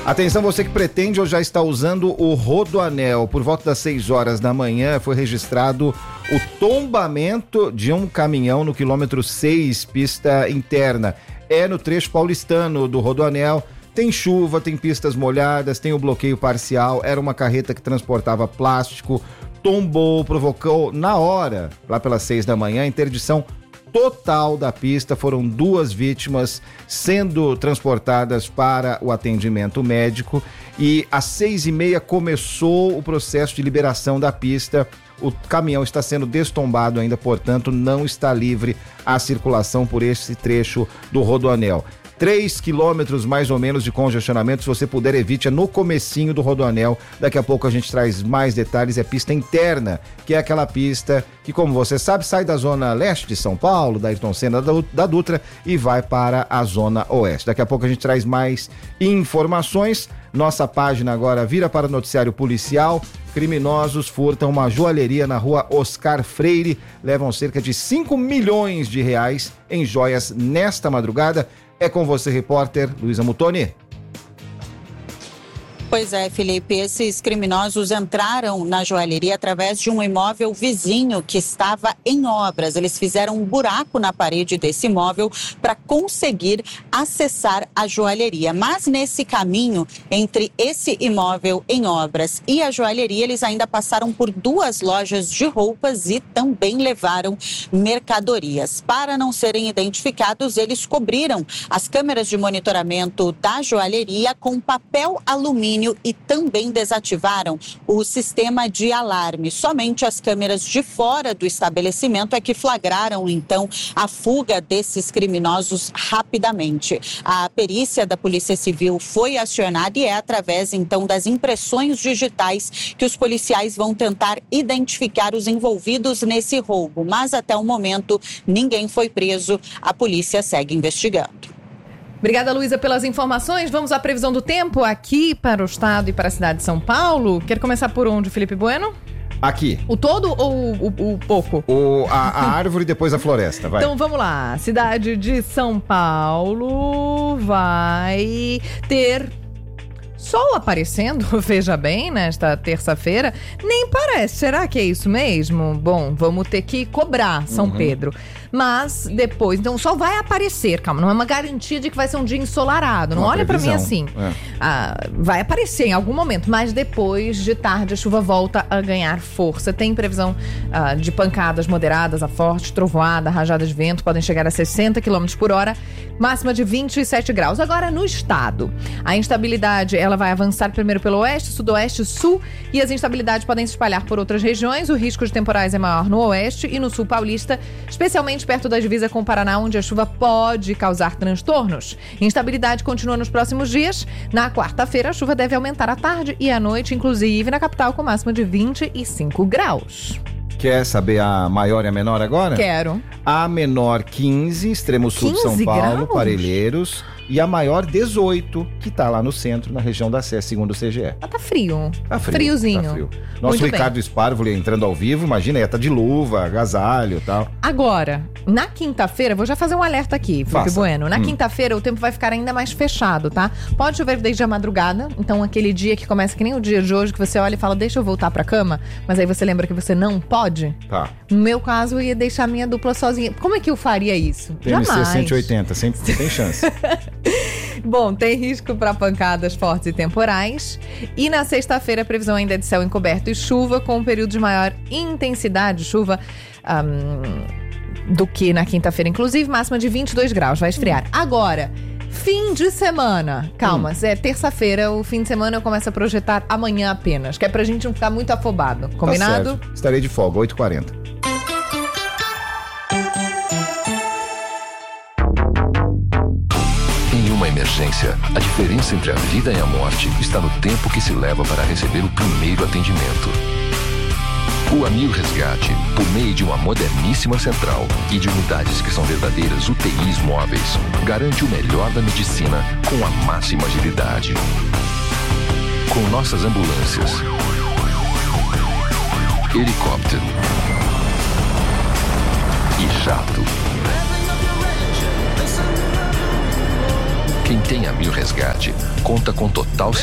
Atenção, você que pretende ou já está usando o Rodoanel. Por volta das 6 horas da manhã foi registrado o tombamento de um caminhão no quilômetro 6, pista interna. É no trecho paulistano do Rodoanel. Tem chuva, tem pistas molhadas, tem o bloqueio parcial. Era uma carreta que transportava plástico, tombou, provocou na hora, lá pelas 6 da manhã, interdição total da pista. Foram 2 vítimas sendo transportadas para o atendimento médico e às 6h30 começou o processo de liberação da pista. O caminhão está sendo destombado ainda, portanto não está livre a circulação por esse trecho do Rodoanel. 3 quilômetros mais ou menos de congestionamento, se você puder evite, é no comecinho do Rodoanel. Daqui a pouco a gente traz mais detalhes. É pista interna, que é aquela pista que, como você sabe, sai da zona leste de São Paulo, da Ayrton Senna, da Dutra, e vai para a zona oeste. Daqui a pouco a gente traz mais informações. Nossa página agora vira para o noticiário policial. Criminosos furtam uma joalheria na rua Oscar Freire, levam cerca de 5 milhões de reais em joias nesta madrugada. É com você, repórter Luísa Mutoni. Pois é, Felipe, esses criminosos entraram na joalheria através de um imóvel vizinho que estava em obras. Eles fizeram um buraco na parede desse imóvel para conseguir acessar a joalheria. Mas nesse caminho, entre esse imóvel em obras e a joalheria, eles ainda passaram por 2 lojas de roupas e também levaram mercadorias. Para não serem identificados, eles cobriram as câmeras de monitoramento da joalheria com papel alumínio e também desativaram o sistema de alarme. Somente as câmeras de fora do estabelecimento é que flagraram, então, a fuga desses criminosos rapidamente. A perícia da Polícia Civil foi acionada e é através, então, das impressões digitais que os policiais vão tentar identificar os envolvidos nesse roubo. Mas, até o momento, ninguém foi preso. A polícia segue investigando. Obrigada, Luísa, pelas informações. Vamos à previsão do tempo aqui para o estado e para a cidade de São Paulo. Quer começar por onde, Felipe Bueno? Aqui. O todo ou o pouco? A árvore e depois a floresta, vai. Então vamos lá. Cidade de São Paulo vai ter sol aparecendo, veja bem, nesta terça-feira. Nem parece. Será que é isso mesmo? Bom, vamos ter que cobrar São Pedro. Mas depois, então o sol vai aparecer, calma, não é uma garantia de que vai ser um dia ensolarado, não olha pra mim assim. Vai aparecer em algum momento, mas depois de tarde a chuva volta a ganhar força. Tem previsão de pancadas moderadas a forte, trovoada, rajadas de vento, podem chegar a 60 km por hora, máxima de 27 graus. Agora no estado, a instabilidade ela vai avançar primeiro pelo oeste, sudoeste, sul, e as instabilidades podem se espalhar por outras regiões. O risco de temporais é maior no oeste e no sul paulista, especialmente perto da divisa com o Paraná, onde a chuva pode causar transtornos. Instabilidade continua nos próximos dias. Na quarta-feira, a chuva deve aumentar à tarde e à noite, inclusive na capital, com máxima de 25 graus. Quer saber a maior e a menor agora? Quero. A menor 15, extremo sul de São Paulo, graus? Parelheiros. E a maior 18, que tá lá no centro, na região da Sé, segundo o CGE. Tá frio. Tá frio. Friozinho. Tá frio. Nosso Muito Ricardo Sparvoli entrando ao vivo, imagina, ia tá de luva, agasalho e tal. Agora, na quinta-feira, vou já fazer um alerta aqui, Felipe Bueno. Na quinta-feira o tempo vai ficar ainda mais fechado, tá? Pode chover desde a madrugada, então aquele dia que começa que nem o dia de hoje, que você olha e fala, deixa eu voltar pra cama, mas aí você lembra que você não pode? Tá. No meu caso, eu ia deixar a minha dupla sozinha. Como é que eu faria isso? TMC Jamais. 180, sem chance. Bom, tem risco para pancadas fortes e temporais. E na sexta-feira a previsão ainda é de céu encoberto e chuva, com um período de maior intensidade de chuva do que na quinta-feira, inclusive, máxima de 22 graus, vai esfriar. Agora, fim de semana. Calma, é terça-feira, o fim de semana eu começo a projetar amanhã apenas, que é pra gente não ficar muito afobado. Combinado? Tá certo. Estarei de folga, 8h40. Emergência. A diferença entre a vida e a morte está no tempo que se leva para receber o primeiro atendimento. O Amil Resgate, por meio de uma moderníssima central e de unidades que são verdadeiras UTIs móveis, garante o melhor da medicina com a máxima agilidade. Com nossas ambulâncias, helicóptero e jato. Quem tem Amil Resgate conta com total segurança